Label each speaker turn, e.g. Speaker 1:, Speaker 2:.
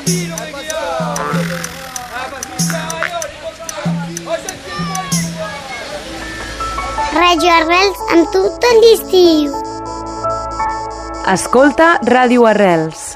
Speaker 1: Ràdio Arrels amb tu tot l'estiu.
Speaker 2: Escolta Ràdio Arrels.